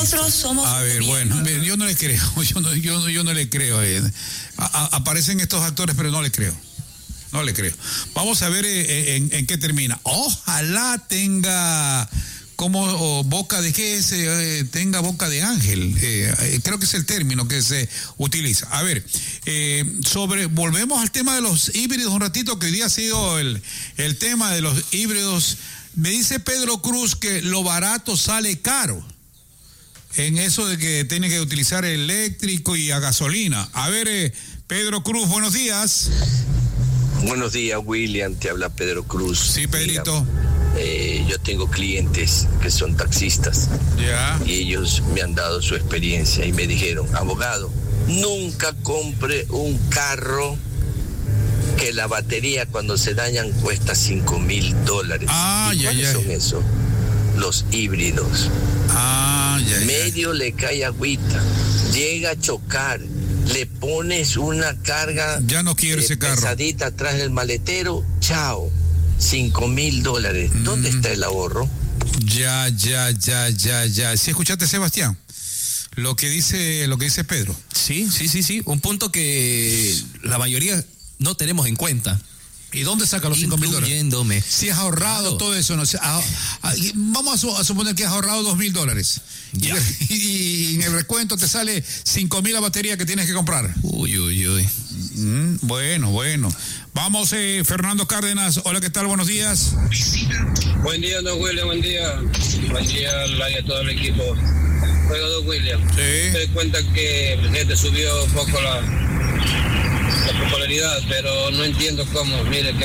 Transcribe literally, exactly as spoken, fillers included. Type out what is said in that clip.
nosotros somos... A ver, bueno, yo no le creo, yo no, yo, yo no le creo. Eh. A, a, aparecen estos actores, pero no le creo. No le creo. Vamos a ver eh, en, en qué termina. Ojalá tenga como oh, boca de qué es, eh, tenga boca de ángel. Eh, creo que es el término que se utiliza. A ver, eh, sobre, volvemos al tema de los híbridos un ratito, que hoy día ha sido el, el tema de los híbridos. Me dice Pedro Cruz que lo barato sale caro. En eso de que tiene que utilizar eléctrico y a gasolina. A ver, eh, Pedro Cruz, buenos días. Buenos días, William, te habla Pedro Cruz. Sí, Pedrito. Mira, eh, yo tengo clientes que son taxistas. Ya. Y ellos me han dado su experiencia y me dijeron, abogado, nunca compre un carro que la batería cuando se dañan cuesta cinco mil dólares. Ah, ¿Y ya, cuáles ya. son esos? Los híbridos. Ah, ya, ya. Medio le cae agüita, llega a chocar, le pones una carga ya no quiero eh, ese carro pesadita atrás del maletero, chao, cinco mil dólares. ¿Dónde mm. está el ahorro? Ya, ya, ya, ya, ya. ¿Sí escuchaste, Sebastián? Lo que dice, lo que dice Pedro. Sí, sí, sí, sí. Un punto que la mayoría no tenemos en cuenta. ¿Y dónde saca los cinco mil dólares? Si has ahorrado claro. todo eso, no sé, ah, ah, vamos a, su, a suponer que has ahorrado dos mil dólares. Y, y en el recuento te sale cinco mil la batería que tienes que comprar. Uy, uy, uy. Mm, bueno, bueno. Vamos, eh, Fernando Cárdenas. Hola, ¿qué tal? Buenos días. Buen día, don William, buen día. Buen día a todo el equipo. Oiga, don William. Sí. Me doy cuenta que el presidente subió un poco la, la popularidad, pero no entiendo cómo. Mire, que